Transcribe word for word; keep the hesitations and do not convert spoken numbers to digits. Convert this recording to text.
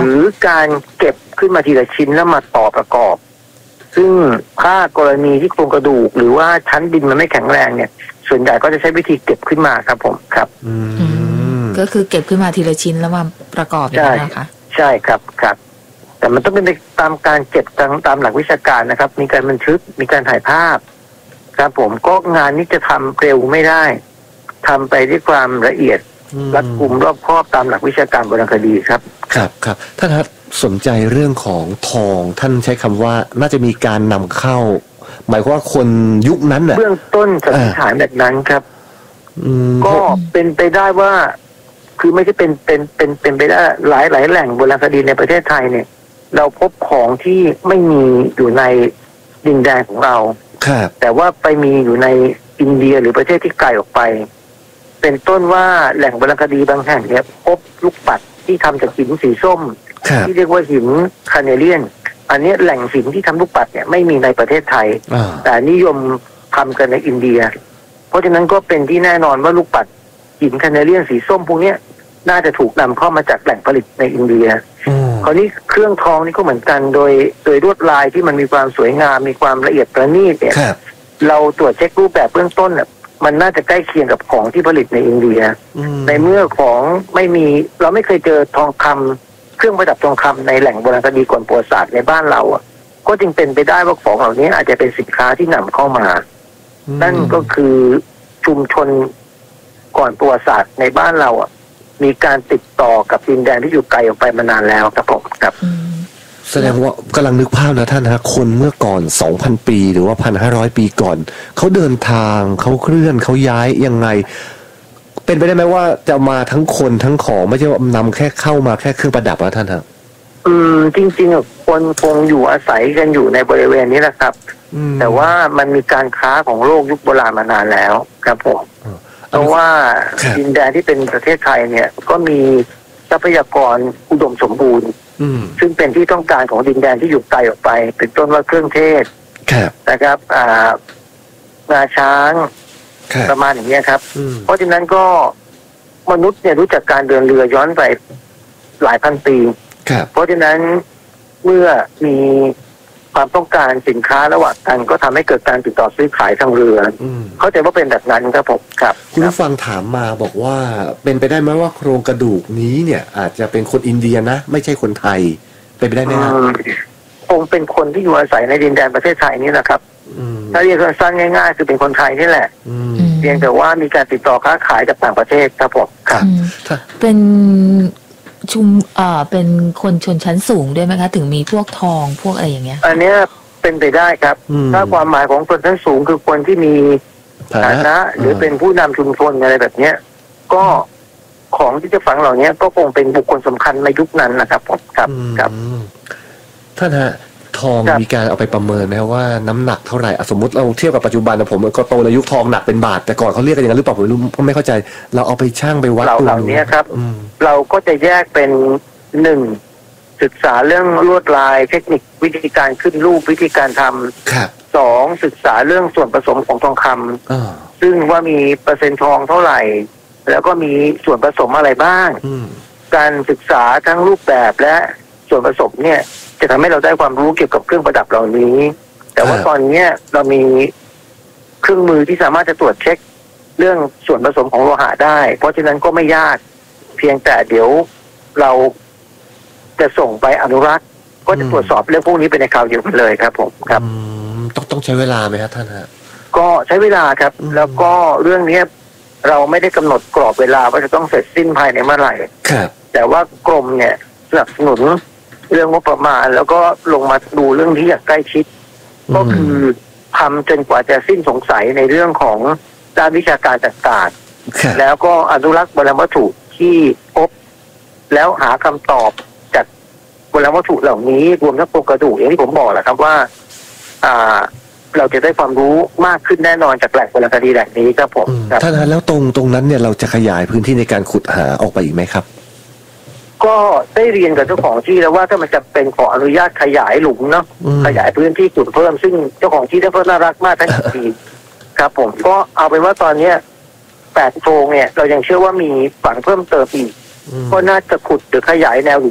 รือการเก็บขึ้นมาทีละชิ้นแล้วมาต่อประกอบซึ่งถ้ากรณีที่โครงกระดูกหรือว่าชั้นดินมันไม่แข็งแรงเนี่ยส่วนใหญ่ก็จะใช้วิธีเก็บขึ้นมาครับผมครับก็คือเก็บขึ้นมาทีละชิ้นแล้วมาประกอบอย่างนี้นะคะใช่ครับครับแต่มันต้องเป็นไปตามการเก็บตามตามหลักวิชาการนะครับมีการบันทึกมีการถ่ายภาพครับผมก็งานนี้จะทำเร็วไม่ได้ทำไปด้วยความละเอียดรัดกุมรอบคอบตามหลักวิชาการโบราณคดีครับครับครับท่านครับสนใจเรื่องของทองท่านใช้คำว่าน่าจะมีการนำเข้าหมายความว่าคนยุคนั้นน่ะเบื้องต้นสันนิษฐานแบบนั้นครับก็เป็นไปได้ว่าคือไม่ใช่เป็นเป็นเป็นเป็นไปได้หลายหลายแหล่งโบราณคดีในประเทศไทยเนี่ยเราพบของที่ไม่มีอยู่ในดินแดนของเราแต่ว่าไปมีอยู่ในอินเดียหรือประเทศที่ไกลออกไปเป็นต้นว่าแหล่งโบราณคดีบางแห่งเนี่ยพบลูกปัดที่ทำจากหินสีส้มที่เรียกว่าหินคาเนเลียนอันนี้แหล่งหินที่ทำลูกปัดเนี่ยไม่มีในประเทศไทยแต่นิยมทำกันในอินเดียเพราะฉะนั้นก็เป็นที่แน่นอนว่าลูกปัดหินคาเนเลียนสีส้มพวกนี้น่าจะถูกนำเข้ามาจากแหล่งผลิตในอินเดียคราวนี้เครื่องทองนี่ก็เหมือนกันโดยโดยลวดลายที่มันมีความสวยงามมีความละเอียดประณีตเนี่ยเราตรวจเช็ครูปแบบเบื้องต้นเนี่ยมันน่าจะใกล้เคียงกับของที่ผลิตในอินเดียในเมื่อของไม่มีเราไม่เคยเจอทองคำเครื่องประดับทองคำในแหล่งโบราณคดีก่อนประวัติศาสตร์ในบ้านเราอ่ะก็จึงเป็นไปได้ว่าของเหล่านี้อาจจะเป็นสินค้าที่นำเข้ามานั่นก็คือชุมชนก่อนประวัติศาสตร์ในบ้านเราอ่ะมีการติดต่อกับดินแดนที่อยู่ไกลออกไปมานานแล้วครับผมครับแสดงว่ากำลังนึกภาพนะท่านฮะคนเมื่อก่อน สองพัน ปีหรือว่า หนึ่งพันห้าร้อย ปีก่อนเขาเดินทางเขาเคลื่อนเขาย้ายยังไงเป็นไปได้ไหมว่าจะมาทั้งคนทั้งของไม่ใช่ว่านำแค่เข้ามาแค่เครื่องประดับนะท่านฮะอืมจริงๆอ่ะคนคงอยู่อาศัยกันอยู่ในบริเวณนี้แหละครับแต่ว่ามันมีการค้าของโลกยุคโบราณมานานแล้วครับผมเพราะว่าดินแดนที่เป็นประเทศไทยเนี่ยก็มีทรัพยากรอุดมสมบูรณ์ซึ่งเป็นที่ต้องการของดินแดนที่อยู่ไกลออกไปเป็นต้นว่าเครื่องเทศนะครับอ่างาช้างประมาณอย่างนี้ครับเพราะฉะนั้นก็มนุษย์เนี่ยรู้จักการเดินเรือย้อนไปหลายพันปีเพราะฉะนั้นเมื่อมีความต้องการสินค้าระหว่างกันก็ทำให้เกิดการติดต่อซื้อขายทางเรือเข้าใจว่าเป็นแบบนั้นครับผมครับคุณผู้ฟังถามมาบอกว่าเป็นไปได้ไหมว่าโครงกระดูกนี้เนี่ยอาจจะเป็นคนอินเดียนะไม่ใช่คนไทยเป็นไปได้ไหมครับคงเป็นคนที่อยู่อาศัยในดินแดนประเทศไทยนี่แหละครับถ้าเรียกสั้นๆง่ายๆคือเป็นคนไทยนี่แหละเพียงแต่ว่ามีการติดต่อค้าขายกับต่างประเทศครับผมครับเป็นชุมเอ่อเป็นคนชนชั้นสูงด้วยไหมคะถึงมีพวกทองพวกอะไรอย่างเงี้ยอันเนี้ยเป็นไปได้ครับถ้าความหมายของชนชั้นสูงคือคนที่มีฐานะหรือเป็นผู้นำชุมชนอะไรแบบเนี้ยก็ของที่จะฝังเหล่านี้ก็คงเป็นบุคคลสำคัญในยุคนั้นนะครับผมครับครับท่านฮะทองมีการเอาไปประเมินไหมว่าน้ำหนักเท่าไหร่สมมติเราเทียบกับปัจจุบันนะผมก็โตในยุคทองหนักเป็นบาทแต่ก่อนเขาเรียกกันอย่างนั้นหรือเปล่าผมไม่เข้าใจเราเอาไปชั่งไปวัดตัวเหล่านี้ครับเราก็จะแยกเป็นหนึ่งศึกษาเรื่องลวดลายเทคนิควิธีการขึ้นรูปวิธีการทำสองศึกษาเรื่องส่วนผสมของทองคำซึ่งว่ามีเปอร์เซ็นต์ทองเท่าไหร่แล้วก็มีส่วนผสมอะไรบ้างการศึกษาทั้งรูปแบบและส่วนผสมเนี่ยจะทำให้เราได้ความรู้เกี่ยวกับเครื่องประดับเหล่านี้แต่ว่าตอนนี้เรามีเครื่องมือที่สามารถจะตรวจเช็คเรื่องส่วนผสมของโลหะได้เพราะฉะนั้นก็ไม่ยากเพียงแต่เดี๋ยวเราจะส่งไปอนุรักษ์ก็จะตรวจสอบเรื่องพวกนี้ไปในคราวเดียวกันเลยครับผมครับต้องต้องใช้เวลาไหมครับท่านฮะก็ใช้เวลาครับแล้วก็เรื่องนี้เราไม่ได้กำหนดกรอบเวลาว่าจะต้องเสร็จสิ้นภายในเมื่อไหร่แต่ว่ากรมเนี่ยสนับสนุนเรื่องงบประมาณแล้วก็ลงมาดูเรื่องนี้อย่างใกล้ชิดก็คือทำจนกว่าจะสิ้นสงสัยในเรื่องของด้านวิชาการต่างๆแล้วก็อนุรักษ์โบราณวัตถุที่พบแล้วหาคำตอบจากโบราณวัตถุเหล่านี้รวมทั้งโครงกระดูกอย่างที่ผมบอกแหละครับว่าอ่าเราจะได้ความรู้มากขึ้นแน่นอนจากแหล่งโบราณคดีแหล่งนี้ครับผมท่านแล้วตรงตรงนั้นเนี่ยเราจะขยายพื้นที่ในการขุดหาออกไปอีกไหมครับก็ได้เรียนกับเจ้าของที่แล้วว่าถ้ามันจะเป็นขออนุญาตขยายหลุมเนาะขยายพื้นที่ขุดเพิ่มซึ่งเจ้าของที่ได้เพิ่มน่ารักมากทั้งทีครับผมก็เอาเป็นว่าตอนเนี้ยแปดโพรงเนี่ยเรายังเชื่อว่ามีฝังเพิ่มเติมอีกก็น่าจะขุดหรือขยายแนวหลุม